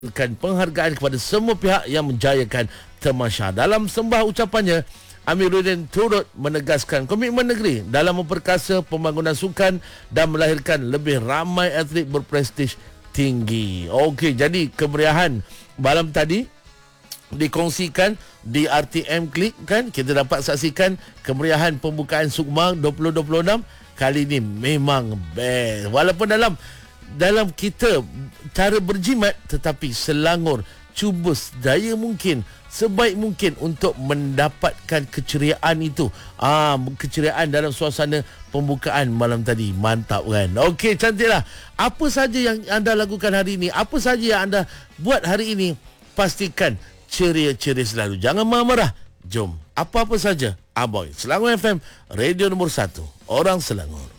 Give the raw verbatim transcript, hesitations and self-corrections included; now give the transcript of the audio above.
Berikan penghargaan kepada semua pihak yang menjayakan Tamasya. Dalam sembah ucapannya, Amiruddin turut menegaskan komitmen negeri dalam memperkasa pembangunan sukan dan melahirkan lebih ramai atlet berprestij tinggi. Okey, jadi kemeriahan malam tadi dikongsikan di R T M Klik, kan? Kita dapat saksikan kemeriahan pembukaan Sukma dua ribu dua puluh enam kali ini memang best. Walaupun dalam dalam kita cara berjimat, tetapi Selangor cuba sedaya mungkin, sebaik mungkin untuk mendapatkan keceriaan itu. Ah, keceriaan dalam suasana pembukaan malam tadi. Mantap kan? Okey, cantiklah. Apa saja yang anda lakukan hari ini, apa saja yang anda buat hari ini, pastikan ceria-ceria selalu. Jangan marah-marah. Jom, apa-apa saja. Aboy, Selangor F M, radio nombor satu. Orang Selangor.